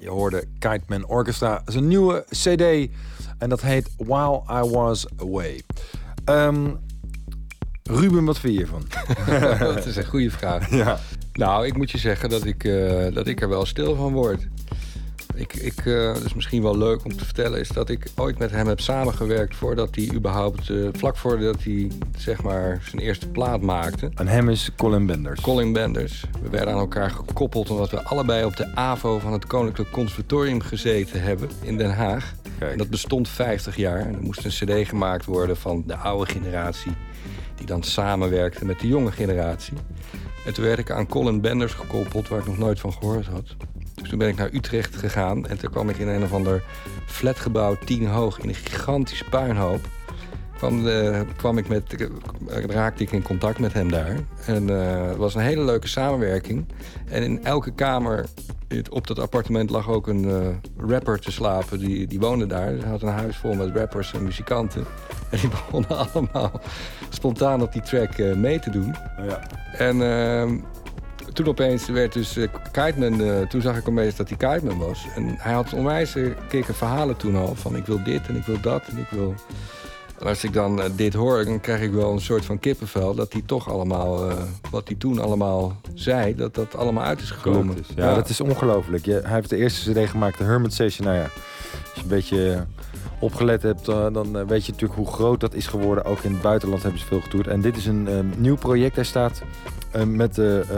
je hoorde Kiteman Orchestra. Zijn nieuwe CD. En dat heet While I Was Away. Ruben, wat vind je hiervan? Dat is een goede vraag. Ja. Nou, ik moet je zeggen dat ik er wel stil van word. Dat is misschien wel leuk om te vertellen, is dat ik ooit met hem heb samengewerkt voordat hij überhaupt, vlak voordat hij zeg maar zijn eerste plaat maakte. En hem is Colin Benders. Colin Benders. We werden aan elkaar gekoppeld omdat we allebei op de AVO van het Koninklijk Conservatorium gezeten hebben in Den Haag. Kijk. En dat bestond 50 jaar. En er moest een cd gemaakt worden van de oude generatie die dan samenwerkte met de jonge generatie. En toen werd ik aan Colin Benders gekoppeld, waar ik nog nooit van gehoord had. Dus toen ben ik naar Utrecht gegaan en toen kwam ik in een of ander flatgebouw 10 hoog in een gigantische puinhoop. Raakte ik in contact met hem daar. En het was een hele leuke samenwerking. En in elke kamer op dat appartement lag ook een rapper te slapen. Die woonde daar. Hij had een huis vol met rappers en muzikanten. En die begonnen allemaal spontaan op die track mee te doen. Ja. En toen opeens werd dus Kiteman... toen zag ik opeens dat hij Kiteman was. En hij had onwijze kikke verhalen toen al. Van ik wil dit en ik wil dat en ik wil... En als ik dan dit hoor, dan krijg ik wel een soort van kippenvel... dat hij toch allemaal, wat hij toen allemaal zei, dat allemaal uit is gekomen. Ja, dat is ongelooflijk. Hij heeft de eerste CD gemaakt, de Hermit Session. Nou ja, als je een beetje opgelet hebt, dan weet je natuurlijk hoe groot dat is geworden. Ook in het buitenland hebben ze veel getoerd. En dit is een nieuw project. Hij staat met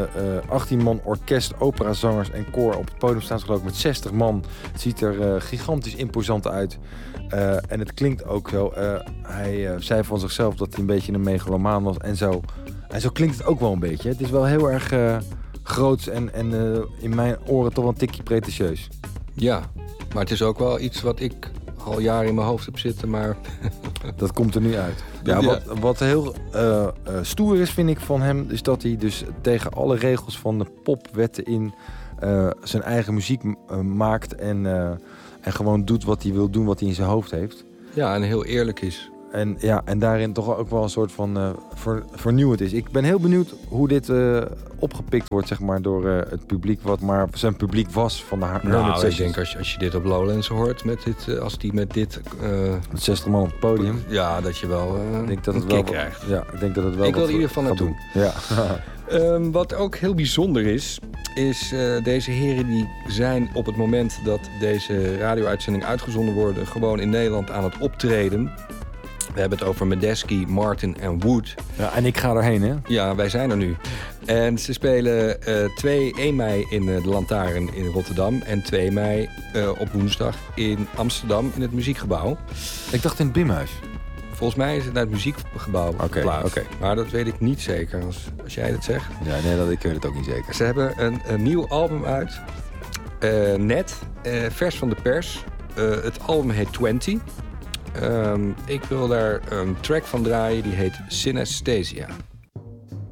18 man orkest, operazangers en koor. Op het podium staan ze geloof ik met 60 man. Het ziet er gigantisch imposant uit. En het klinkt ook zo. Hij zei van zichzelf dat hij een beetje een megalomaan was. En zo klinkt het ook wel een beetje. Het is wel heel erg groots en in mijn oren toch wel een tikje pretentieus. Ja, maar het is ook wel iets wat ik al jaren in mijn hoofd heb zitten, maar... Dat komt er nu uit. Ja, wat heel stoer is, vind ik, van hem... is dat hij dus tegen alle regels van de popwetten in... zijn eigen muziek maakt en gewoon doet wat hij wil doen, wat hij in zijn hoofd heeft. Ja, en heel eerlijk is. En daarin toch ook wel een soort van vernieuwend is. Ik ben heel benieuwd hoe dit opgepikt wordt, zeg maar, door het publiek, wat maar zijn publiek was van de Hermit Sessions. Ik denk als je dit op Lowlands hoort, als die met dit... met 60 man op het podium. Ja, dat je wel ik denk dat het wel krijgt. Ja, ik denk dat het wel. Ik wil in ieder geval naartoe. Ja. Wat ook heel bijzonder is deze heren die zijn op het moment dat deze radio-uitzending uitgezonden worden gewoon in Nederland aan het optreden. We hebben het over Medeski, Martin en Wood. Ja, en ik ga erheen, hè? Ja, wij zijn er nu. En ze spelen 1 mei in de Lantaarn in Rotterdam... en 2 mei op woensdag in Amsterdam in het Muziekgebouw. Ik dacht in het Bimhuis. Volgens mij is het naar het Muziekgebouw geplaatst. Okay. Maar dat weet ik niet zeker, als jij dat zegt. Ja, nee, ik weet het ook niet zeker. Ze hebben een nieuw album uit. Vers van de pers. Het album heet 20. Ik wil daar een track van draaien, die heet Synesthesia.